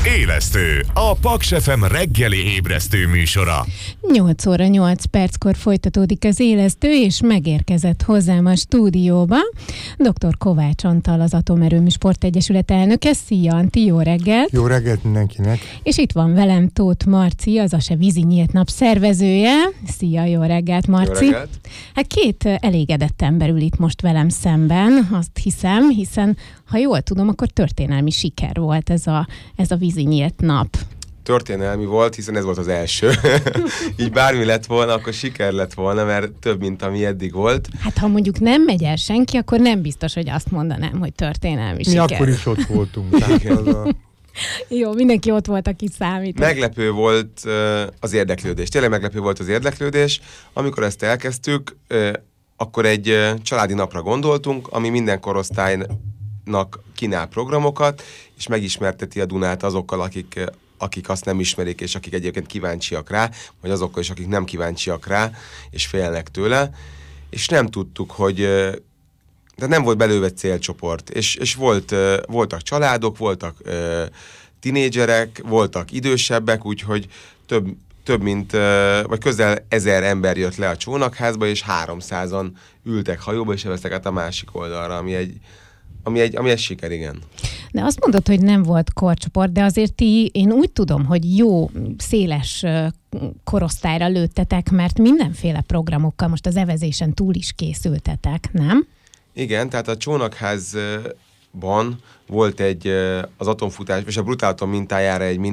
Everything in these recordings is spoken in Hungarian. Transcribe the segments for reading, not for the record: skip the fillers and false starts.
Élesztő, a Paks FM reggeli ébresztő műsora. 8 óra 8 perckor folytatódik az Élesztő, és megérkezett hozzám a stúdióba dr. Kovács Antal, az Atomerőmű Sportegyesület elnöke. Szia, Anti, jó reggelt! Jó reggelt mindenkinek! És itt van velem Tóth Marci, az ASE Vízi Nyílt Nap szervezője. Szia, jó reggelt, Marci! Jó reggelt! Hát két elégedett ember ül itt most velem szemben, azt hiszem, hiszen ha jól tudom, akkor történelmi siker volt ez a Vízi Nyílt Nap. Történelmi volt, hiszen ez volt az első. Így bármi lett volna, akkor siker lett volna, mert több, mint ami eddig volt. Hát ha mondjuk nem megy el senki, akkor nem biztos, hogy azt mondanám, hogy történelmi siker. Mi akkor is ott voltunk. Jó, mindenki ott volt, aki számít. Meglepő volt az érdeklődés. Tényleg meglepő volt az érdeklődés. Amikor ezt elkezdtük, akkor egy családi napra gondoltunk, ami minden korosztálynak kínál programokat, és megismerteti a Dunát azokkal, akik azt nem ismerik, és akik egyébként kíváncsiak rá, vagy azokkal is, akik nem kíváncsiak rá, és félnek tőle. És nem tudtuk, hogy... De nem volt belőle célcsoport, és voltak családok, voltak tinédzserek, voltak idősebbek, úgyhogy több mint, vagy közel 1000 ember jött le a csónakházba, és 300-an ültek hajóba, és elvesztek át a másik oldalra, ami egy siker, igen. De azt mondod, hogy nem volt korcsoport, de azért én úgy tudom, hogy jó, széles korosztályra lőttetek, mert mindenféle programokkal most az evezésen túl is készültetek, nem? Igen, tehát a csónakházban volt az atomfutás, és a Brutáton mintájára egy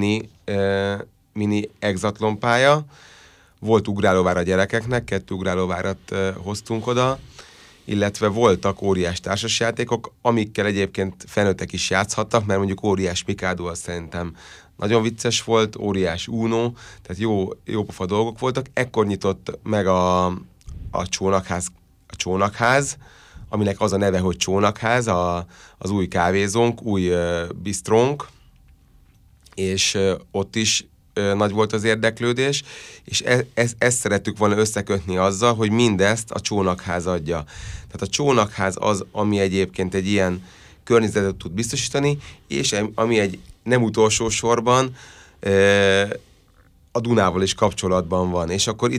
mini exatlonpálya, volt ugrálóvár a gyerekeknek, 2 ugrálóvárat hoztunk oda, illetve voltak óriás társasjátékok, amikkel egyébként felnőttek is játszhattak, mert mondjuk óriás Mikádó az szerintem nagyon vicces volt, óriás Uno, tehát jó pofa dolgok voltak. Ekkor nyitott meg a csónakház, aminek az a neve, hogy Csónakház, az új kávézónk, új bistrónk, és ott is nagy volt az érdeklődés, és ezt szerettük volna összekötni azzal, hogy mindezt a csónakház adja. Tehát a csónakház az, ami egyébként egy ilyen környezetet tud biztosítani, és ami egy nem utolsó sorban a Dunával is kapcsolatban van. És akkor